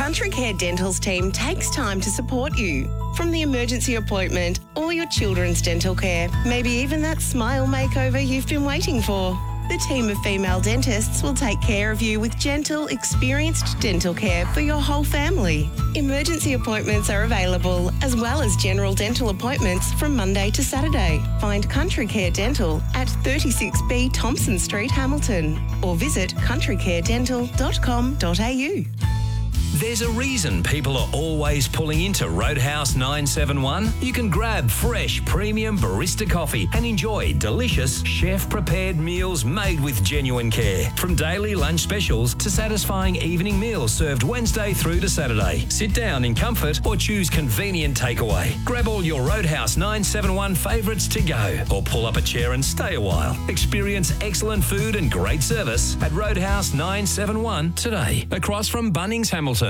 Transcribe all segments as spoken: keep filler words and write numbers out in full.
Country Care Dental's team takes time to support you. From the emergency appointment, or your children's dental care, maybe even that smile makeover you've been waiting for. The team of female dentists will take care of you with gentle, experienced dental care for your whole family. Emergency appointments are available, as well as general dental appointments from Monday to Saturday. Find Country Care Dental at thirty-six B Thompson Street, Hamilton, or visit country care dental dot com dot a u. There's a reason people are always pulling into Roadhouse nine seven one. You can grab fresh, premium barista coffee and enjoy delicious, chef-prepared meals made with genuine care. From daily lunch specials to satisfying evening meals served Wednesday through to Saturday. Sit down in comfort or choose convenient takeaway. Grab all your Roadhouse nine seven one favourites to go, or pull up a chair and stay a while. Experience excellent food and great service at Roadhouse nine seven one today, across from Bunnings, Hamilton.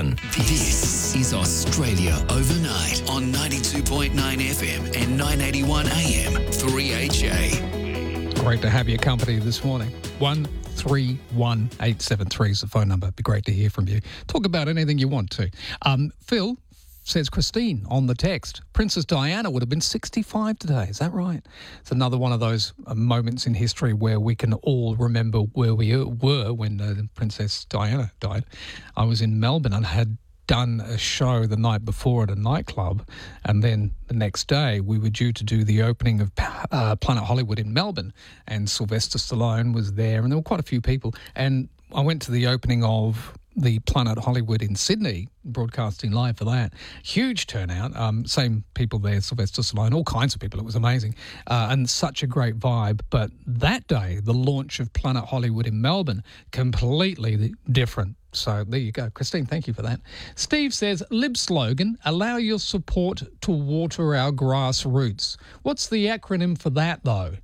This is Australia Overnight on ninety-two point nine F M and nine eighty-one A M three H A. Great to have your company this morning. one three one eight seven three is the phone number. It'd be great to hear from you. Talk about anything you want to. Um, Phil says Christine on the text. Princess Diana would have been sixty-five today. Is that right? It's another one of those uh, moments in history where we can all remember where we were when uh, Princess Diana died. I was in Melbourne and had done a show the night before at a nightclub, and then the next day we were due to do the opening of uh, Planet Hollywood in Melbourne, and Sylvester Stallone was there, and there were quite a few people, and I went to the opening of the Planet Hollywood in Sydney, broadcasting live for that. Huge turnout. Um, same people there, Sylvester Stallone, all kinds of people. It was amazing. Uh, and such a great vibe. But that day, the launch of Planet Hollywood in Melbourne, completely different. So there you go. Christine, thank you for that. Steve says, Lib slogan, allow your support to water our grassroots. What's the acronym for that, though?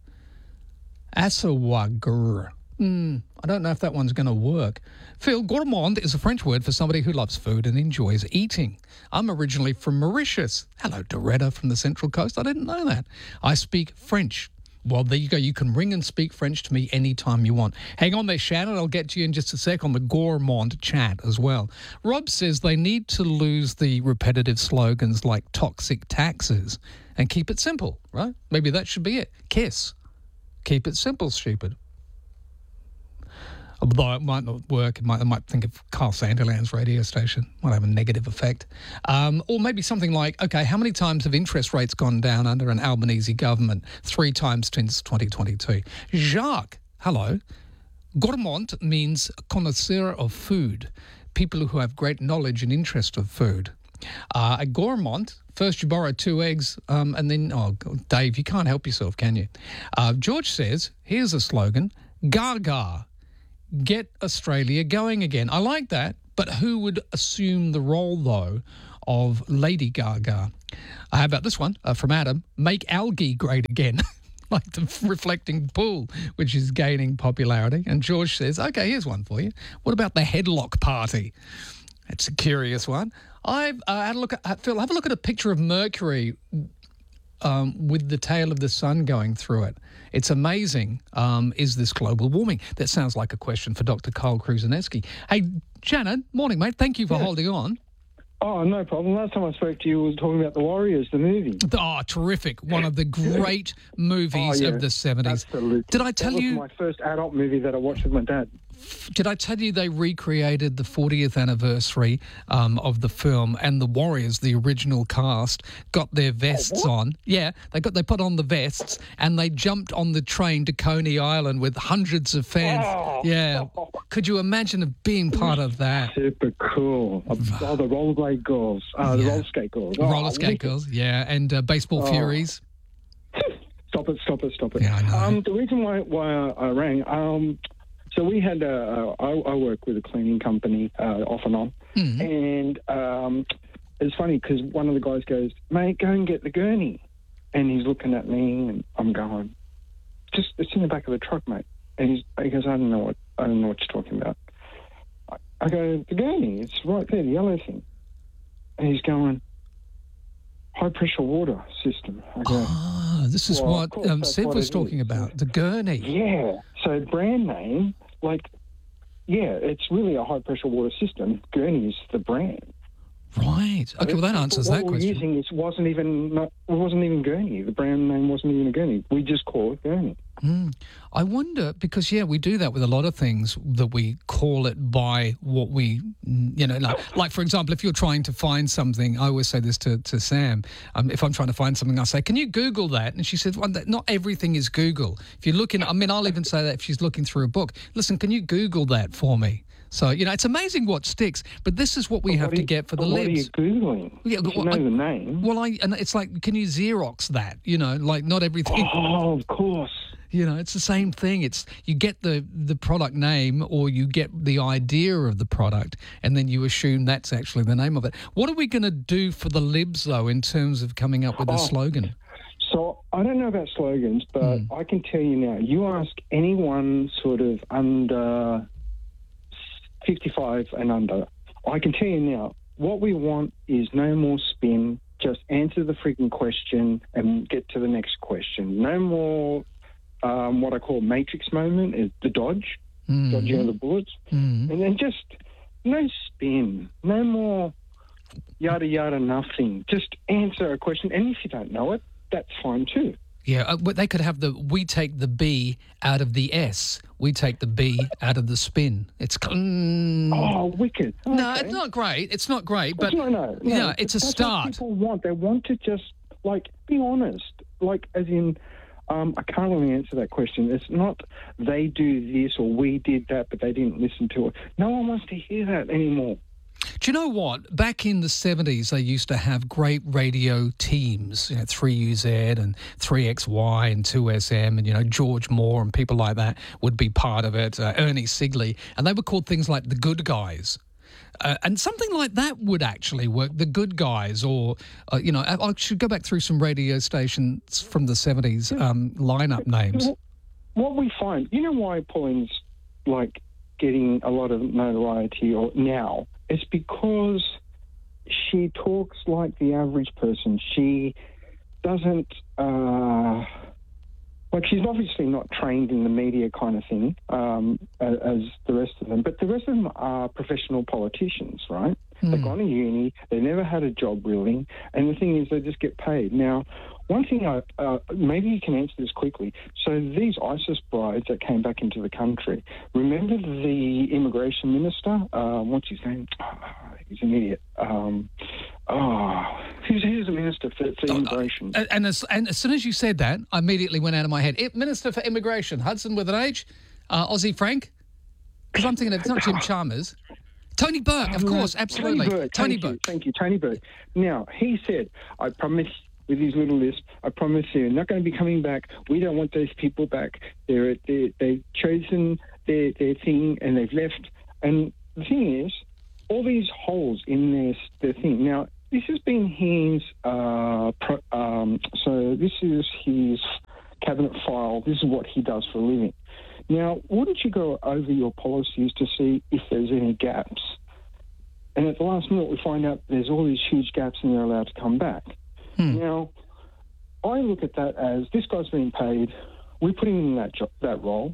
ASAWAGR. Mm, I don't know if that one's going to work. Phil, gourmand is a French word for somebody who loves food and enjoys eating. I'm originally from Mauritius. Hello, Doretta from the Central Coast. I didn't know that. I speak French. Well, there you go. You can ring and speak French to me anytime you want. Hang on there, Shannon. I'll get to you in just a sec on the gourmand chat as well. Rob says they need to lose the repetitive slogans like toxic taxes and keep it simple, right? Maybe that should be it. KISS. Keep it simple, stupid. Although it might not work, it might, I might think of Carl Sanderland's radio station. Might have a negative effect. Um, or maybe something like, okay, how many times have interest rates gone down under an Albanese government? Three times since twenty twenty-two. Jacques, hello. Gourmand means connoisseur of food, people who have great knowledge and interest of food. Uh, a gourmand, first you borrow two eggs, um, and then, oh, Dave, you can't help yourself, can you? Uh, George says, here's a slogan, Gaga. Get Australia going again. I like that, but who would assume the role, though, of Lady Gaga? Uh, how about this one uh, from Adam? Make algae great again, like the reflecting pool, which is gaining popularity. And George says, okay, here's one for you. What about the headlock party? It's a curious one. I've uh, had a look at, Phil, have a look at a picture of Mercury um, with the tail of the sun going through it. It's amazing. Um, is this global warming? That sounds like a question for Doctor Carl Kruzaneski. Hey, Janet, morning, mate. Thank you for yeah. holding on. Oh, no problem. Last time I spoke to you, we were talking about The Warriors, the movie. Oh, terrific. One of the great movies oh, yeah. of the seventies. Absolutely. Did I tell that was you... my first adult movie that I watched with my dad. Did I tell you they recreated the fortieth anniversary um, of the film, and the Warriors, the original cast, got their vests oh, on? Yeah, they got they put on the vests and they jumped on the train to Coney Island with hundreds of fans. Oh. Yeah. Could you imagine being part of that? Super cool. Oh, the rollerblade girls. Uh, the yeah. roller skate girls. Oh, roller skate girls, yeah. And uh, baseball oh. furies. Stop it, stop it, stop it. Yeah, I know. Um, the reason why, why I, I rang... Um, So we had, uh, I, I work with a cleaning company uh, off and on, mm-hmm. and um, it's funny because one of the guys goes, mate, go and get the gurney. And he's looking at me and I'm going, just, it's in the back of the truck, mate. And he's, he goes, I don't know what, I don't know what you're talking about. I, I go, the gurney, it's right there, the yellow thing. And he's going, high pressure water system. I go, ah, this is well, what um, Seb was talking is. about, the gurney. Yeah, so brand name, like, yeah, it's really a high-pressure water system. Gurney's the brand. Right. Okay, well, that answers what that we're question. using is wasn't even not, it wasn't even Gurney. The brand name wasn't even a Gurney. We just call it Gurney. Mm. I wonder, because, yeah, we do that with a lot of things, that we call it by what we, you know, like, like for example, if you're trying to find something, I always say this to, to Sam, um, if I'm trying to find something, I say, can you Google that? And she says, well, that, not everything is Google. If you're looking, I mean, I'll even say that if she's looking through a book, listen, can you Google that for me? So, you know, it's amazing what sticks, but this is what we But have what to you, get for the what libs. What are you Googling? Yeah, if you well, know I, the name. Well, I and it's like, can you Xerox that? You know, like not everything. Oh, of course. You know, it's the same thing. It's you get the, the product name or you get the idea of the product and then you assume that's actually the name of it. What are we going to do for the libs, though, in terms of coming up with a Oh. slogan? So I don't know about slogans, but Mm. I can tell you now, you ask anyone sort of under fifty-five and under, I can tell you now, what we want is no more spin, just answer the freaking question and get to the next question. No more um, what I call matrix moment, is the dodge, Mm. dodging of the bullets. Mm. And then just no spin, no more yada yada nothing. Just answer a question, and if you don't know it, that's fine too. Yeah, uh, but they could have the, we take the B out of the S, we take the B out of the spin. It's, mm, Oh, wicked. no, Okay. it's not great. It's not great, but no, no, no. yeah, it's a That's start. What people want. They want to just like be honest. Like as in, um, I can't really answer that question. It's not they do this or we did that, but they didn't listen to it. No one wants to hear that anymore. Do you know what? Back in the seventies, they used to have great radio teams, you know, three U Z and three X Y and two S M, and, you know, George Moore and people like that would be part of it, uh, Ernie Sigley, and they were called things like the Good Guys. Uh, and something like that would actually work, the Good Guys, or, uh, you know, I, I should go back through some radio stations from the seventies um, lineup names. What we find, you know why Pauline's, like, getting a lot of notoriety or now? It's because she talks like the average person. She doesn't, uh, like she's obviously not trained in the media kind of thing um, as the rest of them, but the rest of them are professional politicians, right? Hmm. They've gone to uni, they never had a job really, and the thing is they just get paid. Now, one thing, I, uh, maybe you can answer this quickly. So these ISIS brides that came back into the country, remember the immigration minister? Uh, what's his name? Oh, he's an idiot. Um, oh, who's, who's the minister for, for immigration? And, and, as, and as soon as you said that, I immediately went out of my head. It, Minister for Immigration, Hudson with an H, uh, Aussie Frank, because I'm thinking of, it's not Jim Chalmers. Tony Burke, of course, absolutely. Tony Burke. Tony thank Burke. You, thank you, Tony Burke. Now, he said, I promise, with his little list, I promise you, not going to be coming back. We don't want those people back. They're, they're, they've chosen their, their thing and they've left. And the thing is, all these holes in their, their thing. Now, this has been his, uh, pro, um, so this is his cabinet file. This is what he does for a living. Now, wouldn't you go over your policies to see if there's any gaps? And at the last minute, we find out there's all these huge gaps and they're allowed to come back. Hmm. Now, I look at that as this guy's being paid. We put him in that job, that role.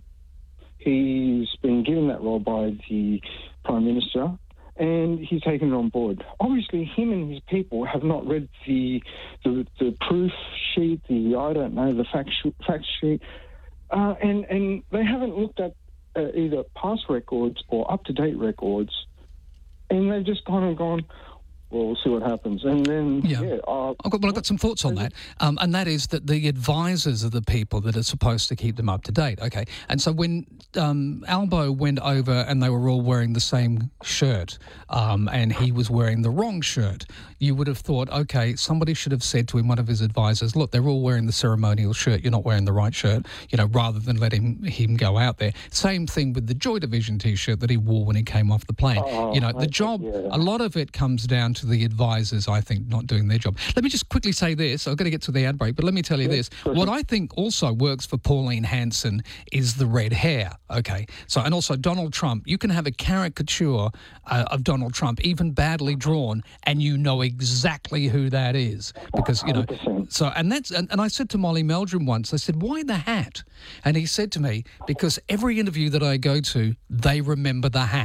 He's been given that role by the Prime Minister, and he's taken it on board. Obviously, him and his people have not read the the, the proof sheet, the, I don't know, the fact, sh- fact sheet, uh, and, and they haven't looked at uh, either past records or up-to-date records, and they've just gone and gone, well, we'll see what happens. And then, Yeah. yeah. uh, I've got, well, I've got some thoughts on that, um, and that is that the advisors are the people that are supposed to keep them up to date, okay? And so when um, Albo went over and they were all wearing the same shirt um, and he was wearing the wrong shirt, you would have thought, okay, somebody should have said to him, one of his advisors, look, they're all wearing the ceremonial shirt, you're not wearing the right shirt, you know, rather than letting him go out there. Same thing with the Joy Division T-shirt that he wore when he came off the plane. Oh, you know, the okay, job, yeah. a lot of it comes down to the advisors, I think, not doing their job. Let me just quickly say this. I've got to get to the ad break, but let me tell you this. What I think also works for Pauline Hanson is the red hair, okay? So, and also Donald Trump. You can have a caricature uh, of Donald Trump, even badly drawn, and you know exactly who that is. Because, you know, one hundred percent. so, and that's, and, and I said to Molly Meldrum once, I said, why the hat? And he said to me, because every interview that I go to, they remember the hat.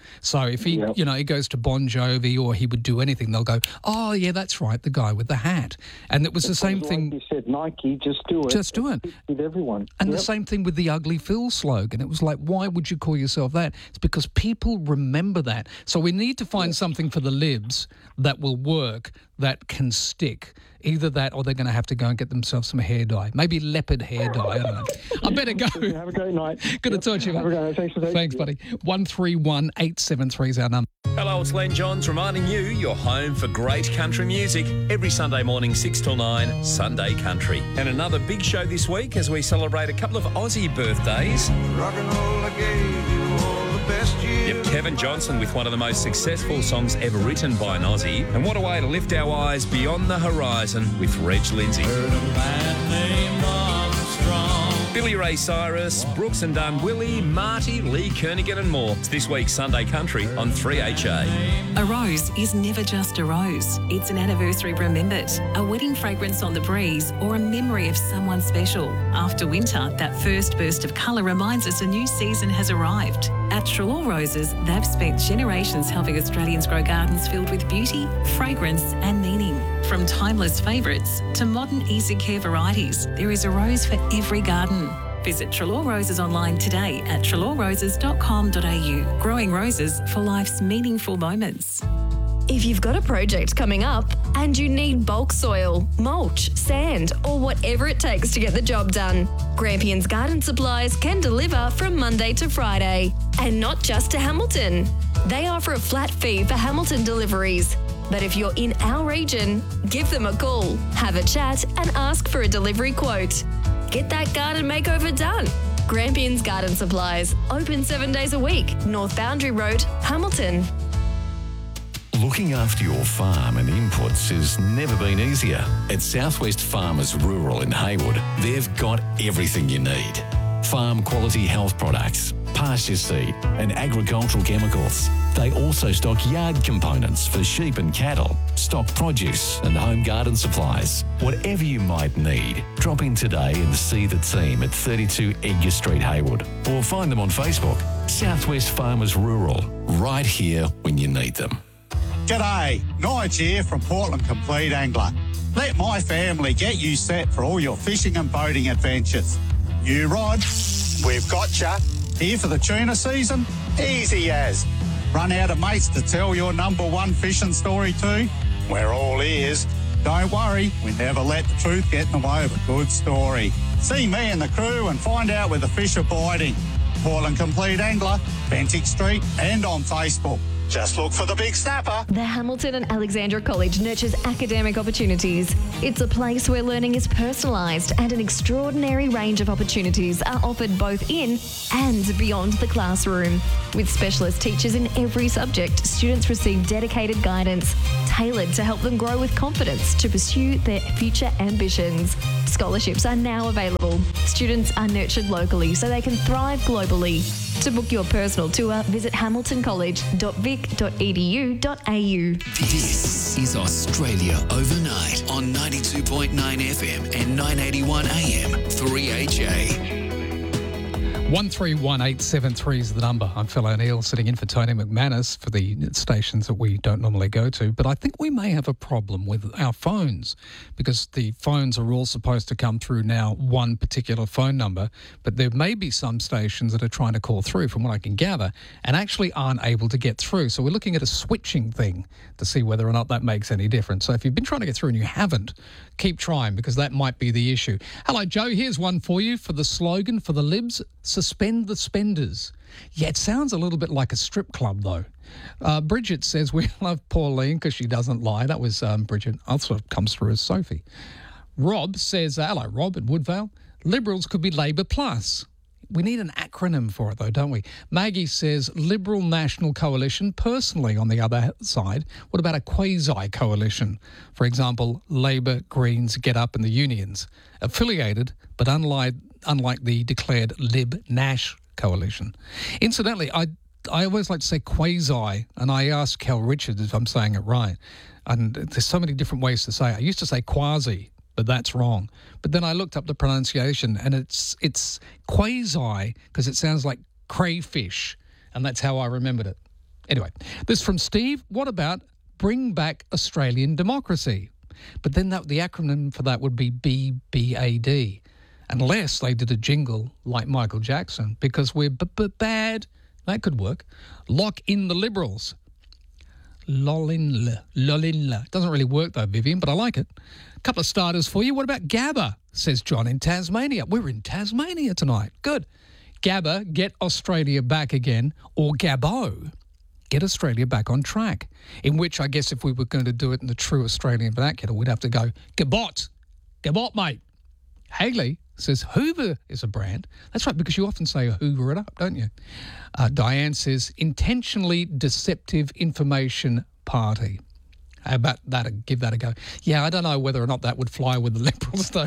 So if he, Yep. you know, he goes to Bon Jovi or he would do anything, they'll go, oh, yeah, that's right, the guy with the hat. And it was the same Like thing. you said, Nike, just do it. Just do it. With everyone. And Yep. the same thing with the Ugly Phil slogan. It was like, why would you call yourself that? It's because people remember that. So we need to find something for the libs that will work, that can stick. Either that or they're going to have to go and get themselves some hair dye. Maybe leopard hair dye. I don't know. I better go. Have a great night. Good Yep. to talk to you, Have a mate. great night. Thanks for taking Thanks, buddy. one three one eight seven three is our number. Hello, it's Len Johns reminding you you're home for great country music every Sunday morning, six till nine, Sunday Country. And another big show this week as we celebrate a couple of Aussie birthdays. Rock and roll, I gave you all the best years. Yep, Kevin Johnson with one of the most successful songs ever written by an Aussie. And what a way to lift our eyes beyond the horizon with Reg Lindsay. Heard a man named Armstrong. Billy Ray Cyrus, Brooks and Dunn, Willie, Marty, Lee Kernaghan and more. It's this week's Sunday Country on three H A. A rose is never just a rose. It's an anniversary remembered, a wedding fragrance on the breeze, or a memory of someone special. After winter, that first burst of colour reminds us a new season has arrived. At Trelaw Roses, they've spent generations helping Australians grow gardens filled with beauty, fragrance and meaning. From timeless favourites to modern easy care varieties, there is a rose for every garden. Visit Trelaw Roses online today at trelaw roses dot com dot a u. Growing roses for life's meaningful moments. If you've got a project coming up and you need bulk soil, mulch, sand, or whatever it takes to get the job done, Grampians Garden Supplies can deliver from Monday to Friday. And not just to Hamilton. They offer a flat fee for Hamilton deliveries. But if you're in our region, give them a call, have a chat, and ask for a delivery quote. Get that garden makeover done. Grampians Garden Supplies, open seven days a week, North Boundary Road, Hamilton. Looking after your farm and inputs has never been easier. At Southwest Farmers Rural in Haywood, they've got everything you need. Farm quality health products, pasture seed and agricultural chemicals. They also stock yard components for sheep and cattle, stock produce and home garden supplies. Whatever you might need, drop in today and see the team at thirty-two Edgar Street, Haywood, or find them on Facebook. Southwest Farmers Rural, right here when you need them. G'day, Nige here from Portland Complete Angler. Let my family get you set for all your fishing and boating adventures. New rod, we've got ya. Here for the tuna season? Easy as. Run out of mates to tell your number one fishing story to? We're all ears. Don't worry, we never let the truth get in the way of a good story. See me and the crew and find out where the fish are biting. Portland Complete Angler, Bentinck Street and on Facebook. Just look for the big snapper. The Hamilton and Alexandra College nurtures academic opportunities. It's a place where learning is personalised and an extraordinary range of opportunities are offered both in and beyond the classroom. With specialist teachers in every subject, students receive dedicated guidance tailored to help them grow with confidence to pursue their future ambitions. Scholarships are now available. Students are nurtured locally so they can thrive globally. To book your personal tour, visit hamilton college dot vic dot e d u dot a u. This is Australia Overnight on ninety-two point nine F M and nine eighty-one A M three H A. one three one eight seven three is the number. I'm Phil O'Neill, sitting in for Tony McManus for the stations that we don't normally go to. But I think we may have a problem with our phones because the phones are all supposed to come through now one particular phone number. But there may be some stations that are trying to call through, from what I can gather, and actually aren't able to get through. So we're looking at a switching thing to see whether or not that makes any difference. So if you've been trying to get through and you haven't, keep trying because that might be the issue. Hello, Joe. Here's one for you for the slogan for the Libs. Suspend the spenders. Yeah, it sounds a little bit like a strip club, though. Uh, Bridget says, we love Pauline because she doesn't lie. That was um, Bridget. Also comes through as Sophie. Rob says, uh, hello, Rob at Woodvale. Liberals could be Labor Plus. We need an acronym for it, though, don't we? Maggie says, Liberal National Coalition. Personally, on the other side, what about a quasi-coalition? For example, Labor, Greens, Get Up and the Unions. Affiliated, but unlike unlike the declared Lib-Nash coalition. Incidentally, I I always like to say quasi, and I asked Cal Richards if I'm saying it right. And there's so many different ways to say it. I used to say quasi, but that's wrong. But then I looked up the pronunciation, and it's it's quasi because it sounds like crayfish, and that's how I remembered it. Anyway, this from Steve. What about bring back Australian democracy? But then that the acronym for that would be B B A D, unless they did a jingle like Michael Jackson, because we're b- b- bad. That could work. Lock in the Liberals. Lolinla. Lolinla. Doesn't really work though, Vivian, but I like it. A couple of starters for you. What about Gabba, says John in Tasmania. We're in Tasmania tonight. Good. Gabba, get Australia back again, or Gabbo, get Australia back on track. In which I guess if we were going to do it in the true Australian vernacular, we'd have to go, Gabot. Gabot, mate. Haley says Hoover is a brand. That's right, because you often say Hoover it up, don't you? Uh, Diane says intentionally deceptive information party. How about that? Give that a go. Yeah, I don't know whether or not that would fly with the Liberals, though.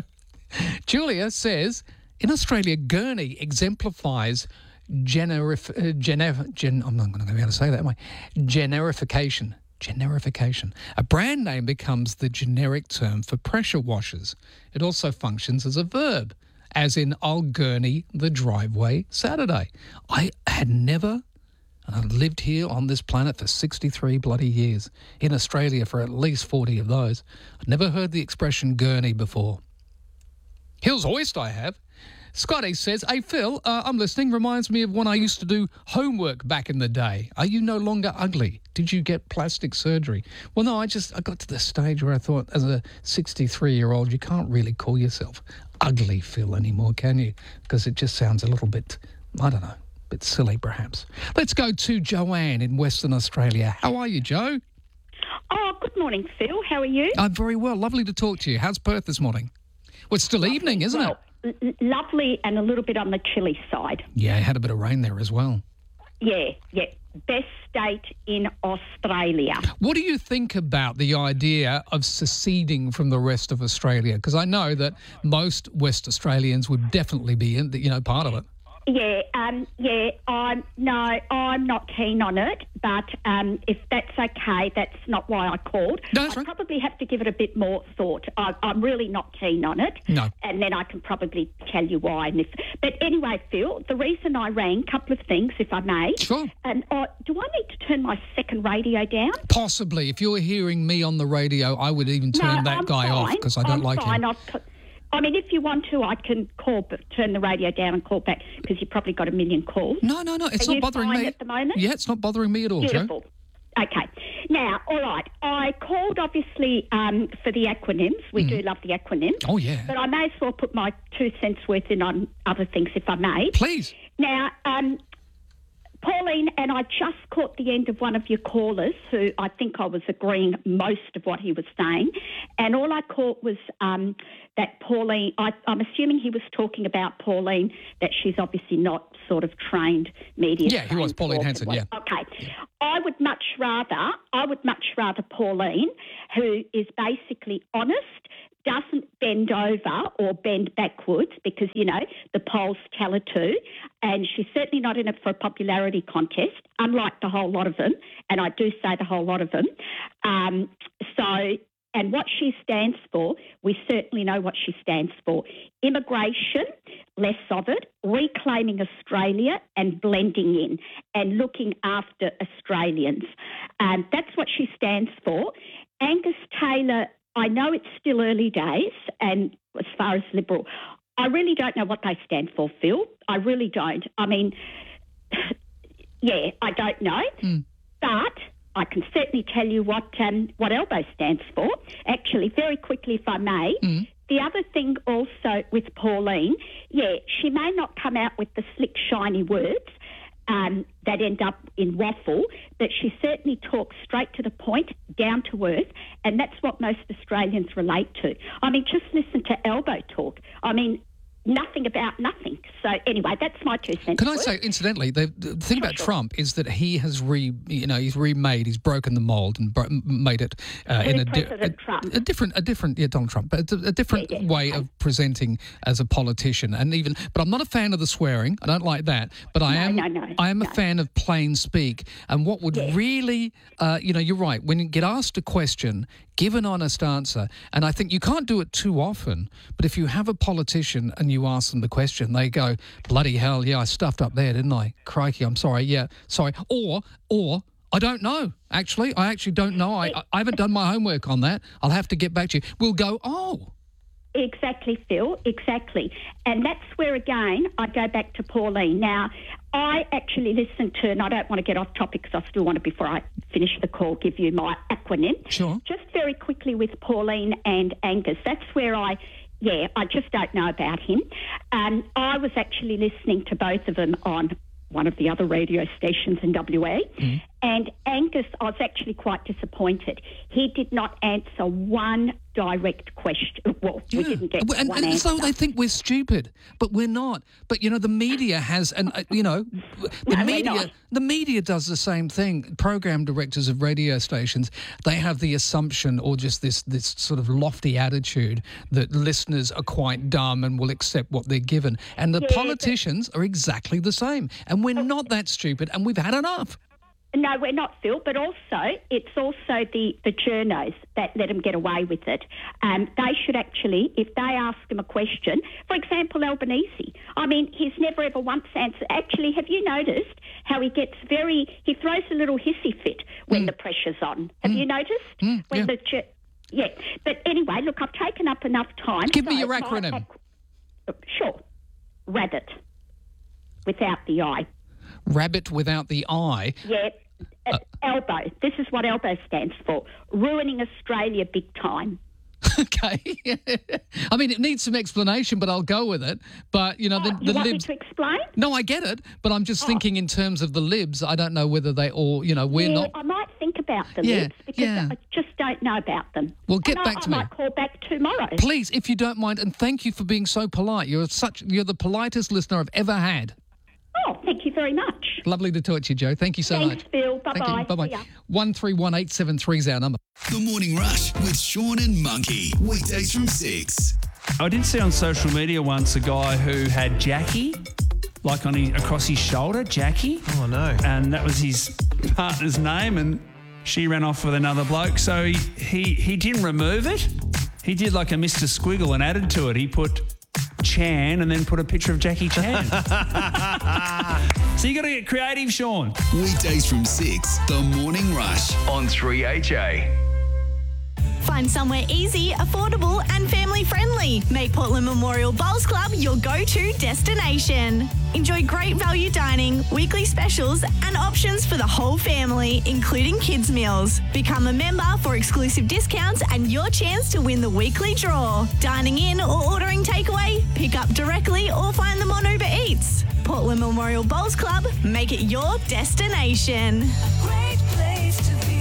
Julia says, in Australia, Gurney exemplifies generif- uh, gener- gen- I'm not going to be able to say that, am I? Generification. Generification. A brand name becomes the generic term for pressure washers. It also functions as a verb, as in, I'll gurney the driveway Saturday. I had never... And I've lived here on this planet for sixty-three bloody years. In Australia for at least forty of those. I've never heard the expression gurney before. Hills Hoist I have. Scotty says, hey, Phil, uh, I'm listening. Reminds me of when I used to do homework back in the day. Are you no longer ugly? Did you get plastic surgery? Well, no, I just I got to the stage where I thought, as a sixty-three-year-old, you can't really call yourself ugly, Phil, anymore, can you? Because it just sounds a little bit, I don't know, bit silly, perhaps. Let's go to Joanne in Western Australia. How are you, Jo? Oh, good morning, Phil. How are you? I'm very well. Lovely to talk to you. How's Perth this morning? Well, it's still lovely. Evening, isn't well, it? L- lovely and a little bit on the chilly side. Yeah, had a bit of rain there as well. Yeah, yeah. Best state in Australia. What do you think about the idea of seceding from the rest of Australia? Because I know that most West Australians would definitely be, in, you know, part of it. Yeah, um, yeah, I'm, no, I'm not keen on it, but um, if that's okay, that's not why I called. No, that's I right. probably have to give it a bit more thought. I, I'm really not keen on it. No. And then I can probably tell you why. And if, but anyway, Phil, the reason I rang, a couple of things, if I may. Sure. Um, uh, do I need to turn my second radio down? Possibly. If you're hearing me on the radio, I would even turn no, that I'm guy fine. off because I don't I'm like fine. him. I've, I mean, if you want to, I can call, but turn the radio down and call back because you've probably got a million calls. No, no, no. It's Are not you bothering fine me at the moment. Yeah, it's not bothering me at all, Beautiful. Jo. Okay. Now, all right. I called obviously um, for the acronyms. We Mm. do love the acronyms. Oh yeah. But I may as well put my two cents worth in on other things, if I may. Please. Now, um, Pauline, and I just caught the end of one of your callers who I think I was agreeing most of what he was saying. And all I caught was um, that Pauline, I, I'm assuming he was talking about Pauline, that she's obviously not sort of trained media. Yeah, he was, Pauline Hanson, yeah. Okay. Yeah. I would much rather, I would much rather Pauline, who is basically honest, doesn't bend over or bend backwards because, you know, the polls tell her to, and she's certainly not in it for a popularity contest, unlike the whole lot of them, and I do say the whole lot of them. Um, so, and what she stands for, we certainly know what she stands for. Immigration, less of it, reclaiming Australia and blending in and looking after Australians. Um, that's what she stands for. Angus Taylor, I know it's still early days, and as far as Liberal, I really don't know what they stand for, Phil. I really don't. I mean, yeah, I don't know. Mm. But I can certainly tell you what um, what ELBO stands for. Actually, very quickly, if I may. Mm. The other thing also with Pauline, yeah, she may not come out with the slick, shiny words, Um, that end up in waffle, but she certainly talks straight to the point, down to earth, and that's what most Australians relate to. I mean, just listen to ELBO talk. I mean, nothing about nothing. So anyway, that's my two cents. Can I say, incidentally, the, the thing sure, about sure. Trump is that he has re, you know, he's remade, he's broken the mold and bro- made it uh, in a, di- President a, Trump. a different, a different, yeah, Donald Trump, but a, a different yeah, yeah. way okay. of presenting as a politician, and even. But I'm not a fan of the swearing. I don't like that. But I no, am, no, no, I am no. a fan of plain speak. And what would yeah. really, uh, you know, you're right. When you get asked a question, give an honest answer. And I think you can't do it too often. But if you have a politician and you ask them the question, they go, bloody hell, yeah, I stuffed up there, didn't I? Crikey, I'm sorry, yeah, sorry. Or, or I don't know, actually. I actually don't know. I, I haven't done my homework on that. I'll have to get back to you. We'll go, oh. Exactly, Phil, exactly. And that's where, again, I go back to Pauline. Now, I actually listened to, and I don't want to get off topic because I still want to, before I finish the call, give you my acronym. Sure. Just very quickly with Pauline and Angus. That's where I, yeah, I just don't know about him. Um, I was actually listening to both of them on one of the other radio stations in W A. Mm. And Angus, I was actually quite disappointed. He did not answer one direct question. Well, yeah. we didn't get and, one and answer. So they think we're stupid, but we're not. But, you know, the media has, and uh, you know, the no, media the media does the same thing. Program directors of radio stations, they have the assumption or just this, this sort of lofty attitude that listeners are quite dumb and will accept what they're given. And the yeah, politicians are exactly the same. And we're not that stupid, and we've had enough. No, we're not, Phil, but also it's also the, the journos that let them get away with it. Um, they should actually, if they ask him a question, for example, Albanese, I mean, he's never ever once answered. Actually, have you noticed how he gets very, he throws a little hissy fit when mm. the pressure's on? Have mm. you noticed? Mm, when yeah. the ju- yeah. But anyway, look, I've taken up enough time. Give so me your acronym. Ac- sure. Rabbit, without the I. Rabbit without the I? Yeah. Uh, elbow. This is what elbow stands for. Ruining Australia big time. Okay. I mean, it needs some explanation, but I'll go with it. But, you know, oh, the, the you want libs... me to explain? No, I get it, but I'm just oh. thinking in terms of the libs. I don't know whether they all, you know, we're yeah, not... I might think about the yeah, libs because yeah. I just don't know about them. Well, get and back I, to I me. I might call back tomorrow. Please, if you don't mind, and thank you for being so polite. You're such. You're the politest listener I've ever had. Oh, thank you very much. Lovely to talk to you, Joe. Thank you so Thanks, much. Phil. Bye-bye. Bye-bye. one three one eight seven three is our number. The Morning Rush with Sean and Monkey. Weekdays from six. I did see on social media once a guy who had Jackie, like on his, across his shoulder, Jackie. Oh, no. And that was his partner's name, and she ran off with another bloke. So he, he, he didn't remove it. He did like a Mister Squiggle and added to it. He put Chan and then put a picture of Jackie Chan. So you got to get creative, Sean. Weekdays from six, The Morning Rush on three H A. Find somewhere easy, affordable and family friendly. Make Portland Memorial Bowls Club your go-to destination. Enjoy great value dining, weekly specials and options for the whole family, including kids' meals. Become a member for exclusive discounts and your chance to win the weekly draw. Dining in or ordering takeaway? Pick up directly or find them on Uber Eats. Portland Memorial Bowls Club, make it your destination. Great place to be.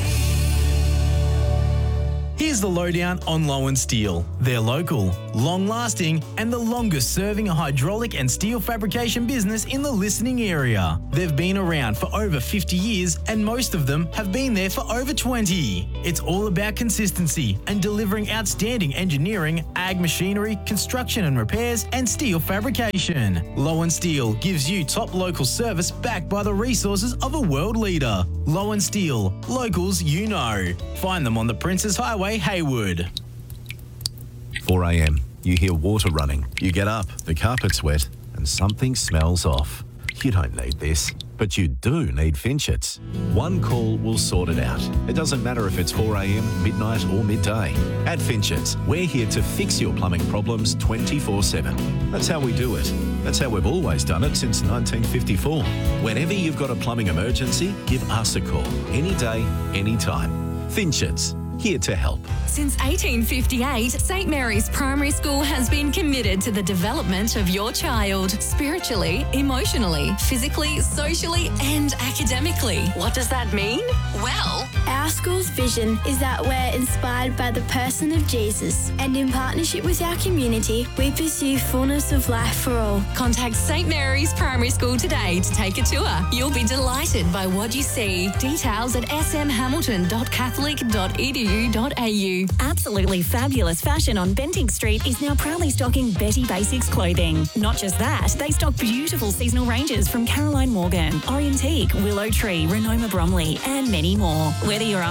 Here's the lowdown on Lowen Steel. They're local, long-lasting, and the longest-serving hydraulic and steel fabrication business in the listening area. They've been around for over fifty years, and most of them have been there for over twenty. It's all about consistency and delivering outstanding engineering, ag machinery, construction and repairs, and steel fabrication. Lowen Steel gives you top local service backed by the resources of a world leader. Lowen Steel, locals you know. Find them on the Princes Highway, Haywood. four a.m. You hear water running. You get up, the carpet's wet, and something smells off. You don't need this, but you do need Finchets. One call will sort it out. It doesn't matter if it's four a.m, midnight or midday. At Finchets, we're here to fix your plumbing problems twenty-four seven. That's how we do it. That's how we've always done it since nineteen fifty-four. Whenever you've got a plumbing emergency, give us a call. Any day, any time. Finchets, here to help. Since eighteen fifty-eight, Saint Mary's Primary School has been committed to the development of your child, spiritually, emotionally, physically, socially, and academically. What does that mean? Well, our school's vision is that we're inspired by the person of Jesus, and in partnership with our community, we pursue fullness of life for all. Contact Saint Mary's Primary School today to take a tour. You'll be delighted by what you see. Details at s m hamilton dot catholic dot e d u dot a u. Absolutely fabulous fashion on Bentinck Street is now proudly stocking Betty Basics clothing. Not just that, they stock beautiful seasonal ranges from Caroline Morgan, Orientique, Willow Tree, Renoma Bromley, and many more. Whether you're after styling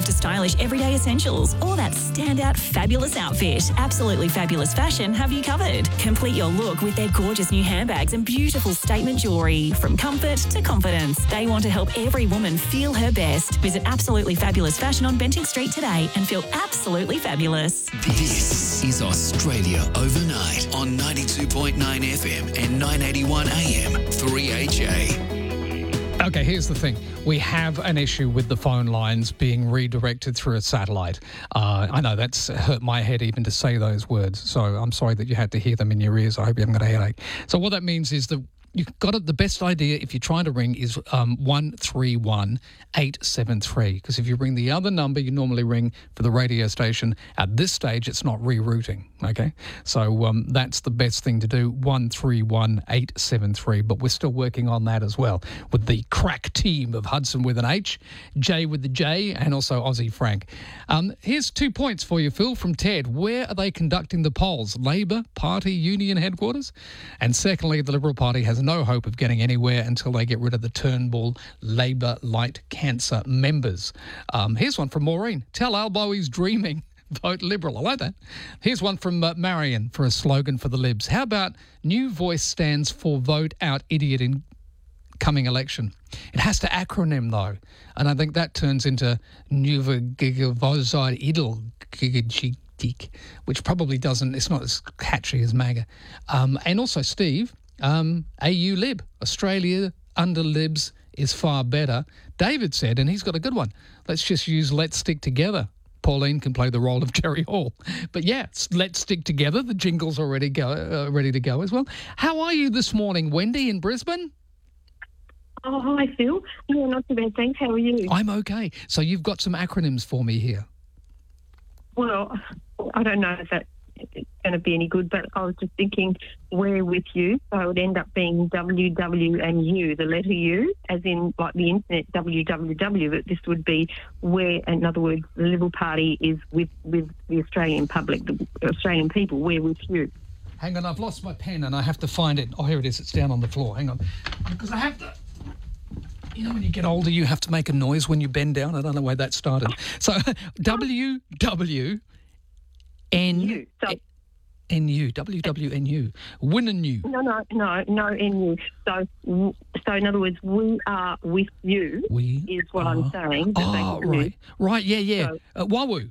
stylish everyday essentials, or that standout fabulous outfit, Absolutely Fabulous Fashion have you covered. Complete your look with their gorgeous new handbags and beautiful statement jewellery. From comfort to confidence, they want to help every woman feel her best. Visit Absolutely Fabulous Fashion on Bentinck Street today and feel absolutely fabulous. This is Australia Overnight on ninety-two point nine F M and nine eighty-one A M three H A. Okay, here's the thing. We have an issue with the phone lines being redirected through a satellite. Uh, I know that's hurt my head even to say those words, so I'm sorry that you had to hear them in your ears. I hope you haven't got a headache. So what that means is that you've got it. The best idea if you're trying to ring is um, one three one eight seven three, because if you ring the other number you normally ring for the radio station, at this stage it's not rerouting, okay? So um, that's the best thing to do, one three one eight seven three, but we're still working on that as well with the crack team of Hudson with an H, Jay with the J, and also Aussie Frank. Um, here's two points for you, Phil, from Ted. Where are they conducting the polls? Labor Party Union headquarters? And secondly, the Liberal Party has no hope of getting anywhere until they get rid of the Turnbull Labor Light Cancer members. Um, here's one from Maureen. Tell Albo he's dreaming. Vote Liberal. I like that. Here's one from uh, Marion for a slogan for the Libs. How about New Voice stands for Vote Out Idiot in coming election? It has to acronym though, and I think that turns into Nuva Gigavozide Idle Gigajitik, which probably doesn't, it's not as catchy as MAGA. Um, and also Steve, Um, A U Lib, Australia under Libs is far better. David said, and he's got a good one, let's just use Let's Stick Together. Pauline can play the role of Jerry Hall. But yeah, Let's Stick Together. The jingle's already go, uh, ready to go as well. How are you this morning, Wendy in Brisbane? Oh, hi, Phil. Yeah, not too bad, thanks. How are you? I'm okay. So you've got some acronyms for me here. Well, I don't know if that's going to be any good, but I was just thinking we're with you, so it would end up being W, W and U, the letter U, as in like the internet W W W, but this would be where, in other words, the Liberal Party is with, with the Australian public, the Australian people, we're with you. Hang on, I've lost my pen and I have to find it. Oh, here it is. It's down on the floor. Hang on. Because I have to... You know, when you get older, you have to make a noise when you bend down. I don't know where that started. So, W, W, N... U. So, N U, W W N U, win and you. No, no, no, no N U. So, so in other words, we are with you. We is what are. I'm saying. Oh, right, right, yeah, yeah. So, uh, Wawu.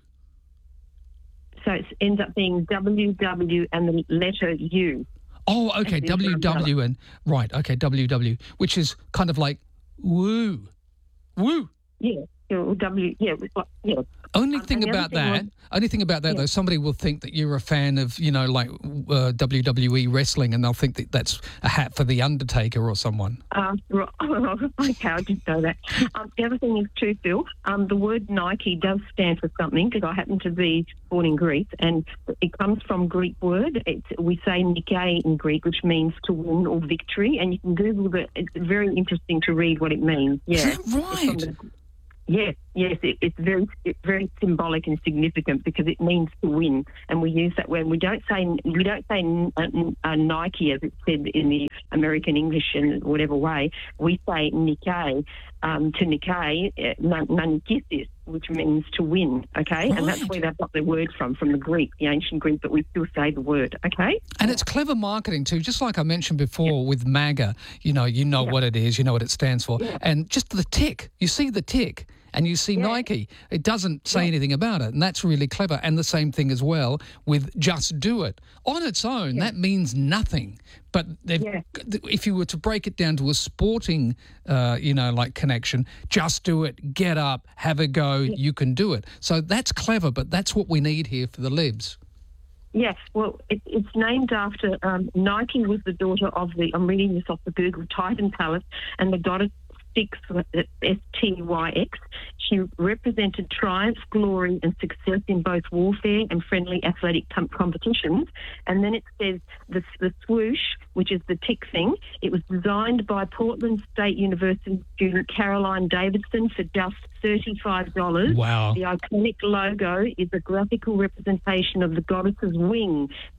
So it ends up being W W and the letter U. Oh, okay, W W and right, okay, W W, which is kind of like woo, woo. Yeah. W, yeah, yeah. Only thing um, about that, was, only thing about that, yeah. though, somebody will think that you're a fan of, you know, like uh, W W E wrestling, and they'll think that that's a hat for the Undertaker or someone. Um, right. Okay, I didn't know that. Um, the other thing is too, Phil. Um, the word Nike does stand for something, because I happen to be born in Greece, and it comes from Greek word. It's, we say Nike in Greek, which means to win or victory, and you can Google it. It's very interesting to read what it means. Yeah, is that right? Yes, yes, it, it's very, it's very symbolic and significant because it means to win, and we use that when we don't say we don't say uh, uh, Nike as it's said in the American English in whatever way. We say Nike um, to Nike, uh, Nanikisis, which means to win. Okay, right. And that's where they've got the word from, from the Greek, the ancient Greek, but we still say the word. Okay, and it's clever marketing too. Just like I mentioned before, yep. with MAGA, you know, you know yep. what it is, you know what it stands for, yep. and just the tick. You see the tick. And you see yeah. Nike. It doesn't say yeah. anything about it, and that's really clever. And the same thing as well with Just Do It. On its own, yeah. that means nothing. But yeah. if you were to break it down to a sporting, uh, you know, like connection, just do it, get up, have a go, yeah. you can do it. So that's clever, but that's what we need here for the Libs. Yes, well, it, it's named after um, Nike was the daughter of the, I'm reading this off the Google, Titan Palace, and the goddess Styx, S T Y X. She represented triumph, glory and success in both warfare and friendly athletic com- competitions. And then it says the, the swoosh, which is the tick thing, it was designed by Portland State University student Caroline Davidson for just thirty-five dollars. Wow. The iconic logo is a graphical representation of the goddess's wing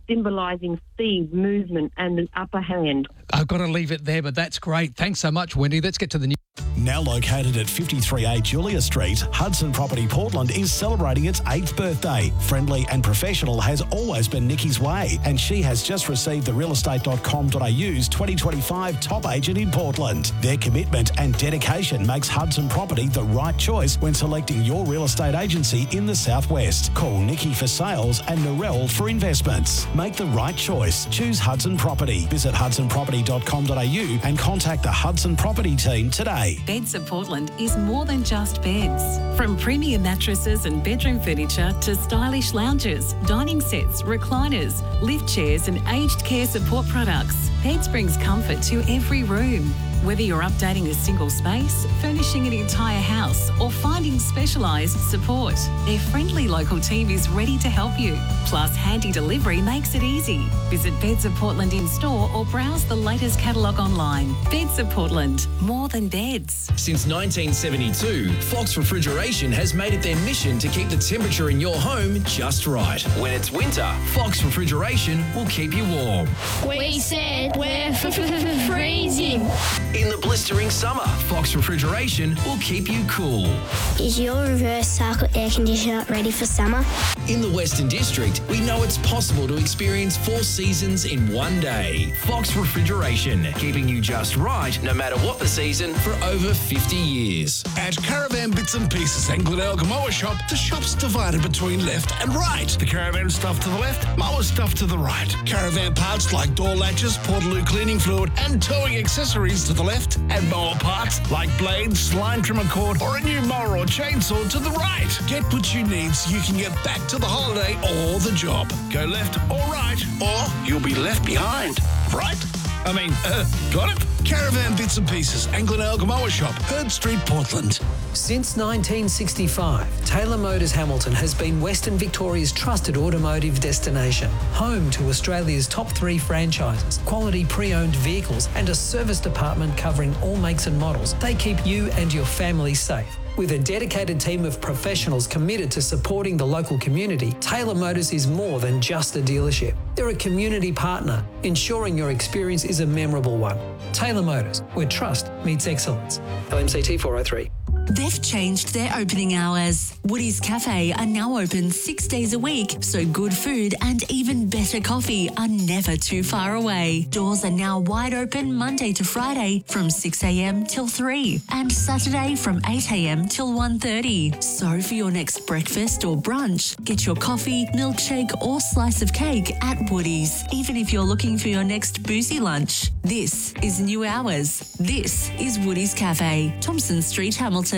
symbolising speed, movement and the upper hand. I've got to leave it there, but that's great. Thanks so much, Wendy. Let's get to the news. Now located at fifty-three A Julia Street, Hudson Property Portland is celebrating its eighth birthday. Friendly and professional has always been Nikki's way, and she has just received the real estate dot com dot a u's twenty twenty-five Top Agent in Portland. Their commitment and dedication makes Hudson Property the right choice when selecting your real estate agency in the southwest. Call Nikki for sales and Narelle for investments. Make the right choice. Choose Hudson Property. Visit hudson property dot com dot a u and contact the Hudson Property team today. Beds of Portland is more than just beds. From premium mattresses and bedroom furniture to stylish lounges, dining sets, recliners, lift chairs and aged care support products, Beds brings comfort to every room. Whether you're updating a single space, furnishing an entire house or finding specialised support, their friendly local team is ready to help you. Plus, handy delivery makes it easy. Visit Beds of Portland in store or browse the latest catalogue online. Beds of Portland, more than beds. Since nineteen seventy-two, Fox Refrigeration has made it their mission to keep the temperature in your home just right. When it's winter, Fox Refrigeration will keep you warm. We said we're freezing. In the blistering summer, Fox Refrigeration will keep you cool. Is your reverse cycle air conditioner ready for summer? In the Western District, we know it's possible to experience four seasons in one day. Fox Refrigeration, keeping you just right no matter what the season for over fifty years. At Caravan Bits and Pieces and Glenelg Mower Shop, the shop's divided between left and right. The caravan stuff to the left, mower stuff to the right. Caravan parts like door latches, Portaloo cleaning fluid and towing accessories to the left, and mower parts like blades, line trimmer cord or a new mower or chainsaw to the right. Get what you need so you can get back to the holiday or the job. Go left or right or you'll be left behind. Right? I mean, uh, got it? Caravan Bits and Pieces and Glenelg Mower Shop, Herd Street, Portland. Since nineteen sixty-five, Taylor Motors Hamilton has been Western Victoria's trusted automotive destination, home to Australia's top three franchises, quality pre-owned vehicles and a service department covering all makes and models. They keep you and your family safe. With a dedicated team of professionals committed to supporting the local community, Taylor Motors is more than just a dealership. They're a community partner, ensuring your experience is a memorable one. Taylor Motors, where trust meets excellence. L M C T four oh three. They've changed their opening hours. Woody's Cafe are now open six days a week, so good food and even better coffee are never too far away. Doors are now wide open Monday to Friday from six a.m. till three and Saturday from eight a.m. till one thirty. So for your next breakfast or brunch, get your coffee, milkshake or slice of cake at Woody's, even if you're looking for your next boozy lunch. This is New Hours. This is Woody's Cafe, Thompson Street, Hamilton.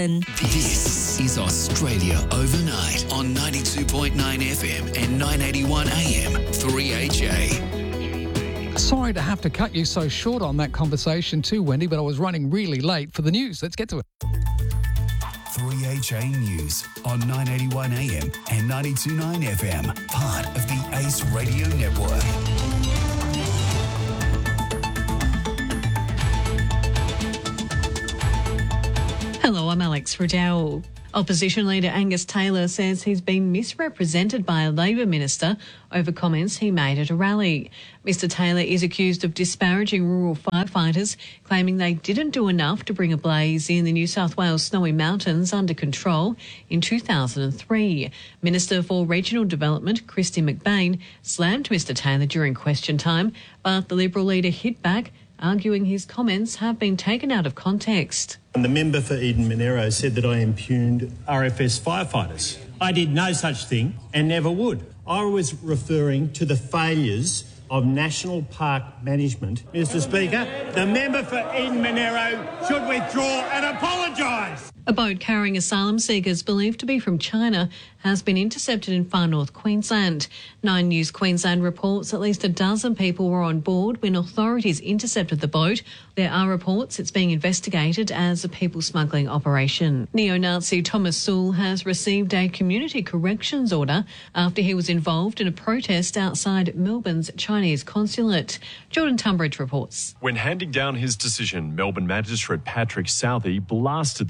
This is Australia Overnight on ninety-two point nine F M and nine eighty-one A M three H A. Sorry to have to cut you so short on that conversation too, Wendy, but I was running really late for the news. Let's get to it. three H A News on nine eighty-one A M and ninety-two point nine F M, part of the Ace Radio Network. Hello, I'm Alex Riddell. Opposition leader Angus Taylor says he's been misrepresented by a Labor minister over comments he made at a rally. Mister Taylor is accused of disparaging rural firefighters, claiming they didn't do enough to bring a blaze in the New South Wales Snowy Mountains under control in two thousand three. Minister for Regional Development, Christy McBain, slammed Mister Taylor during question time, but the Liberal leader hit back, arguing his comments have been taken out of context. And the member for Eden Monero said that I impugned R F S firefighters. I did no such thing and never would. I was referring to the failures of National Park Management. Mister Speaker, the member for Eden Monero should withdraw and apologise. A boat carrying asylum seekers believed to be from China has been intercepted in far north Queensland. Nine News Queensland reports at least a dozen people were on board when authorities intercepted the boat. There are reports it's being investigated as a people smuggling operation. Neo-Nazi Thomas Sewell has received a community corrections order after he was involved in a protest outside Melbourne's Chinese consulate. Jordan Tunbridge reports. When handing down his decision, Melbourne Magistrate Patrick Southey blasted the New Zealand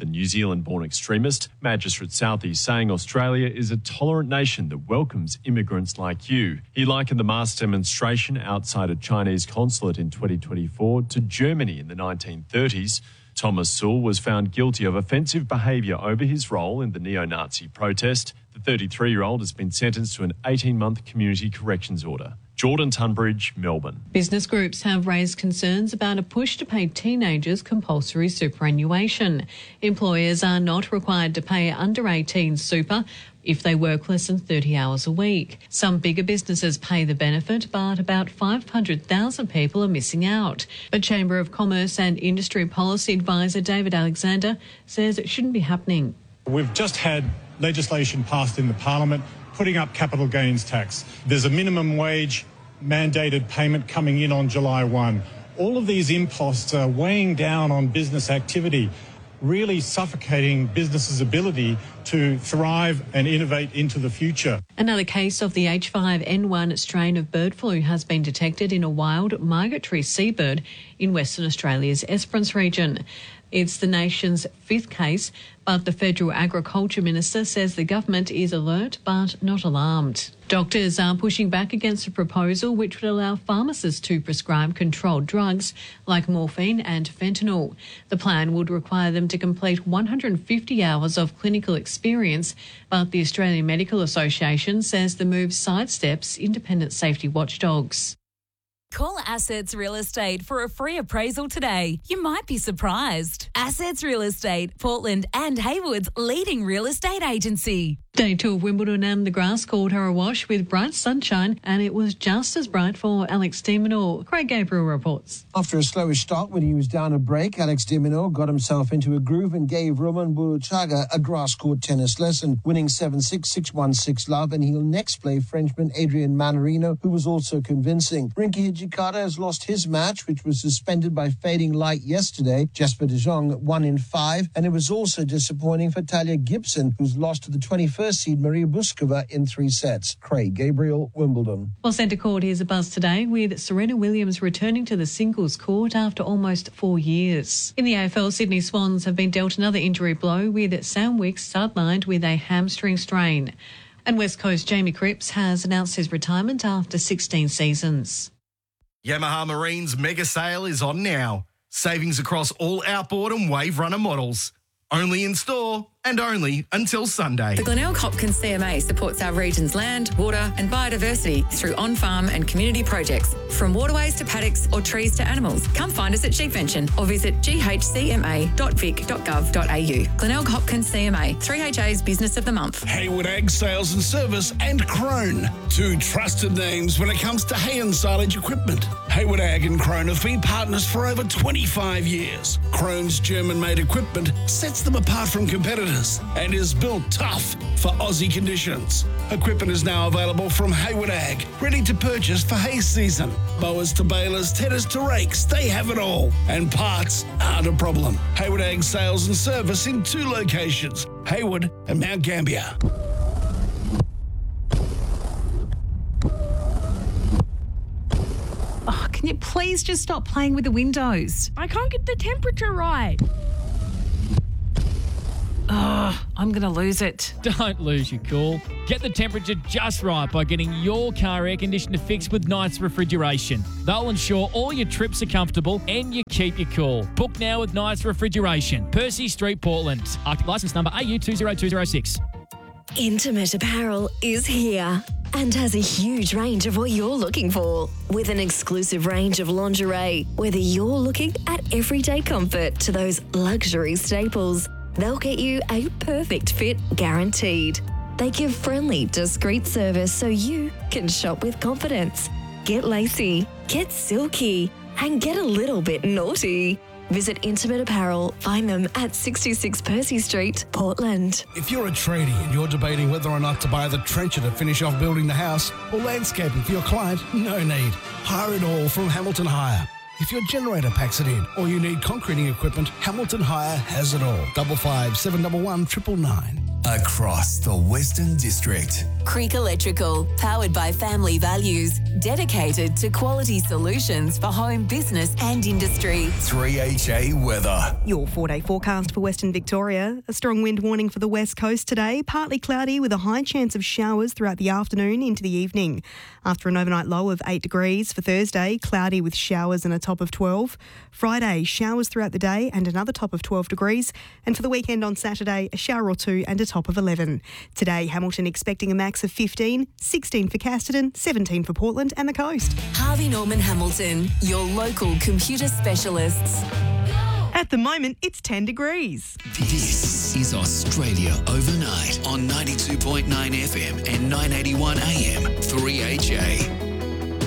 Zealand-born extremist. Magistrate Southey saying Australia is a tolerant nation that welcomes immigrants like you. He likened the mass demonstration outside a Chinese consulate in twenty twenty-four to Germany in the nineteen thirties. Thomas Sewell was found guilty of offensive behaviour over his role in the neo-Nazi protest. The thirty-three-year-old has been sentenced to an eighteen-month community corrections order. Jordan Tunbridge, Melbourne. Business groups have raised concerns about a push to pay teenagers compulsory superannuation. Employers are not required to pay under eighteen super if they work less than thirty hours a week. Some bigger businesses pay the benefit, but about five hundred thousand people are missing out. But Chamber of Commerce and Industry Policy Advisor David Alexander says it shouldn't be happening. We've just had legislation passed in the Parliament putting up capital gains tax. There's a minimum wage mandated payment coming in on July first. All of these imposts are weighing down on business activity, really suffocating businesses' ability to thrive and innovate into the future. Another case of the H five N one strain of bird flu has been detected in a wild migratory seabird in Western Australia's Esperance region. It's the nation's fifth case, but the Federal Agriculture Minister says the government is alert but not alarmed. Doctors are pushing back against a proposal which would allow pharmacists to prescribe controlled drugs like morphine and fentanyl. The plan would require them to complete one hundred fifty hours of clinical experience, but the Australian Medical Association says the move sidesteps independent safety watchdogs. Call Assets Real Estate for a free appraisal today. You might be surprised. Assets Real Estate, Portland and Haywood's leading real estate agency. Day two of Wimbledon and the grass court are awash with bright sunshine, and it was just as bright for Alex de Minaur. Craig Gabriel reports. After a slowish start when he was down a break, Alex de Minaur got himself into a groove and gave Roman Buruchaga a grass court tennis lesson, winning seven six, six one, six love, and he'll next play Frenchman Adrian Manarino, who was also convincing. Rinky Hijikata has lost his match, which was suspended by fading light yesterday. Jesper de Jong won in five, and it was also disappointing for Talia Gibson, who's lost to the twenty-first seed Maria Buskova in three sets. Craig Gabriel, Wimbledon. Well, centre court is a buzz today with Serena Williams returning to the singles court after almost four years. In the A F L, Sydney Swans have been dealt another injury blow with Sam Wicks sidelined with a hamstring strain. And West Coast Jamie Cripps has announced his retirement after sixteen seasons. Yamaha Marine's mega sale is on now. Savings across all outboard and wave runner models. Only in store and only until Sunday. The Glenelg Hopkins C M A supports our region's land, water and biodiversity through on-farm and community projects. From waterways to paddocks or trees to animals, come find us at Sheepvention or visit g h c m a dot vic dot gov dot a u. Glenelg Hopkins C M A, three H A's Business of the Month. Hayward Ag Sales and Service and Crone, two trusted names when it comes to hay and silage equipment. Hayward Ag and Crone have been partners for over twenty-five years. Crone's German-made equipment sets them apart from competitors and is built tough for Aussie conditions. Equipment is now available from Hayward Ag, ready to purchase for hay season. Mowers to balers, tedders to rakes, they have it all. And parts aren't a problem. Hayward Ag Sales and Service in two locations, Hayward and Mount Gambier. Oh, can you please just stop playing with the windows? I can't get the temperature right. Ugh, I'm going to lose it. Don't lose your cool. Get the temperature just right by getting your car air conditioner fixed with Knights Refrigeration. They'll ensure all your trips are comfortable and you keep your cool. Book now with Knights Refrigeration. Percy Street, Portland. Arctic licence number A U two zero two zero six. Intimate Apparel is here and has a huge range of what you're looking for. With an exclusive range of lingerie, whether you're looking at everyday comfort to those luxury staples, they'll get you a perfect fit guaranteed. They give friendly, discreet service so you can shop with confidence. Get lacy, get silky, and get a little bit naughty. Visit Intimate Apparel. Find them at sixty-six Percy Street, Portland. If you're a tradie and you're debating whether or not to buy the trencher to finish off building the house or landscaping for your client, no need. Hire it all from Hamilton Hire. If your generator packs it in or you need concreting equipment, Hamilton Hire has it all. Double five seven double one triple nine. across the Western District. Creek Electrical, powered by family values, dedicated to quality solutions for home, business and industry. three H A weather. Your four-day forecast for Western Victoria. A strong wind warning for the west coast today. Partly cloudy with a high chance of showers throughout the afternoon into the evening. After an overnight low of eight degrees for Thursday, cloudy with showers and a top of twelve. Friday, showers throughout the day and another top of twelve degrees. And for the weekend on Saturday, a shower or two and a top of eleven. Today, Hamilton expecting a max of fifteen, sixteen for Casterton, seventeen for Portland and the coast. Harvey Norman Hamilton, your local computer specialists. At the moment, it's ten degrees. This is Australia Overnight on ninety-two point nine F M and nine eighty-one A M three H A.